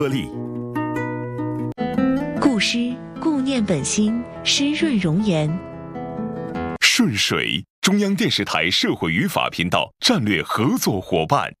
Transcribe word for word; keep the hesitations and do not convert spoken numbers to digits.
颗粒。 固湿固念本心，湿润容颜。 顺水，中央电视台社会语法频道战略合作伙伴。